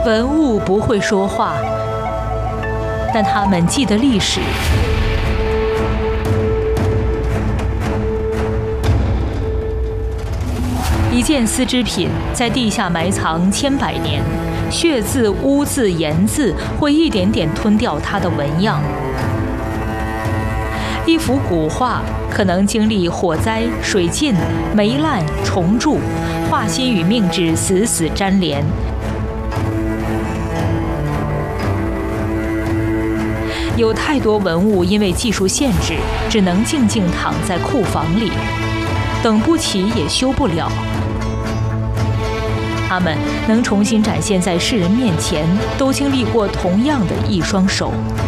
文物不会说话，但它们记得历史。一件丝织品在地下埋藏千百年，血渍、污渍、盐渍会一点点吞掉它的纹样。一幅古画可能经历火灾、水浸、霉烂、重铸，画心与命纸死死粘连。有太多文物因为技术限制，只能静静躺在库房里，等不起也修不了。它们能重新展现在世人面前，都经历过同样的一双手。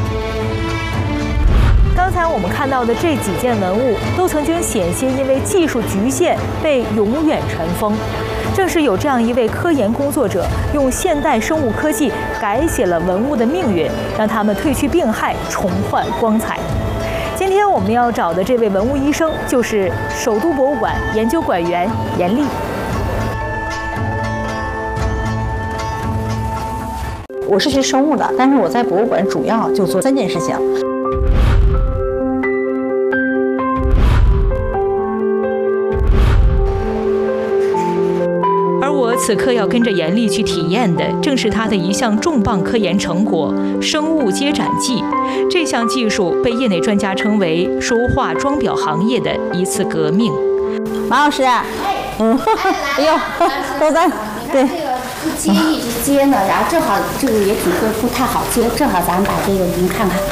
刚才我们看到的这几件文物，都曾经险些因为技术局限被永远尘封。正是有这样一位科研工作者，用现代生物科技改写了文物的命运，让它们褪去病害，重焕光彩。今天我们要找的这位文物医生，就是首都博物馆研究馆员严丽。 我是学生物的，但是我在博物馆主要就做3件事情。 而我此刻要跟着严丽去体验的，正是她的一项重磅科研成果——生物接展剂。这项技术被业内专家称为书画装裱行业的一次革命。 马老师，哎呦，都在对。 不接一直接呢，然后正好这个也不太好接，正好咱们把这个您看看。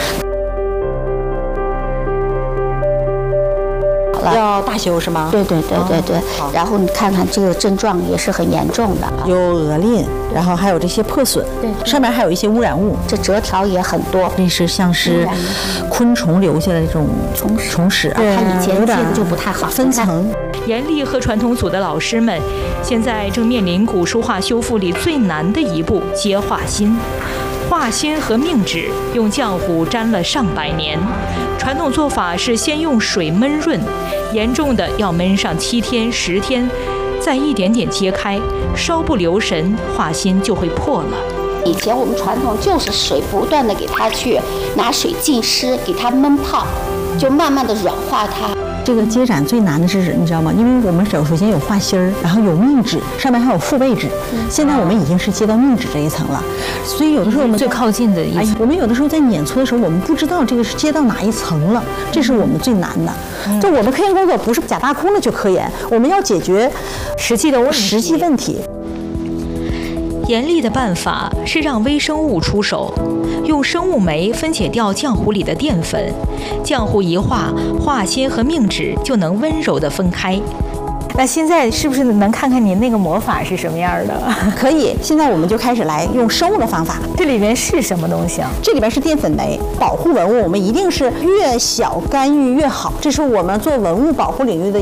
要大修是吗？ 对。然后你看看这个症状也是很严重的， 有鹅鳞，然后还有这些破损，对，上面还有一些污染物， 这折条也很多。 这是像是昆虫留下的这种虫屎啊， 它以前接的就不太好， 分层。 严丽和传统组的老师们，现在正面临古书画修复里最难的一步——接画心。画心和命纸用浆糊粘了上百年，传统做法是先用水焖润，严重的要焖上7天、10天，再一点点揭开，稍不留神，画心就会破了。 以前我们传统就是水不断的给它去拿水浸湿，给它焖泡，就慢慢的软化它。 这个接展最难的是你知道吗？因为我们首先有画芯儿，然后有命纸，上面还有复位纸。现在我们已经是接到命纸这一层了，所以有的时候我们最靠近的一层， 我们有的时候在碾搓的时候，我们不知道这个是接到哪一层了，这是我们最难的。就我们科研工作不是假大空的去科研，我们要解决实际问题。 严丽的办法是让微生物出手，用生物酶分解掉浆糊里的淀粉，浆糊一化，画心和命纸就能温柔地分开。 那现在是不是能看看您那个魔法是什么样的？ 可以，现在我们就开始来用生物的方法。 这里面是什么东西啊？ 这里边是淀粉酶。保护文物，我们一定是越小干预越好，这是我们做文物保护领域的